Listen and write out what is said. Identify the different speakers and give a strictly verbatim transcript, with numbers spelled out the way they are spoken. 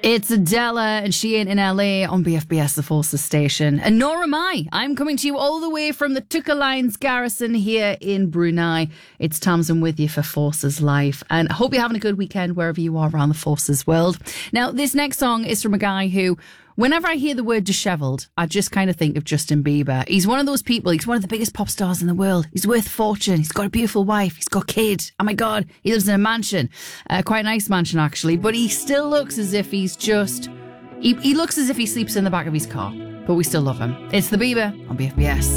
Speaker 1: It's Adela, and she ain't in L A on B F B S, the Forces station. And nor am I. I'm coming to you all the way from the Tuka Lines garrison here in Brunei. It's Tamsin with you for Forces Life. And I hope you're having a good weekend wherever you are around the Forces world. Now, this next song is from a guy who, whenever I hear the word dishevelled, I just kind of think of Justin Bieber. He's one of those people, he's one of the biggest pop stars in the world. He's worth a fortune. He's got a beautiful wife. He's got kids. Oh my God, he lives in a mansion. Uh, quite a nice mansion, actually. But he still looks as if he's just... He, he looks as if he sleeps in the back of his car. But we still love him. It's the Bieber on B F B S.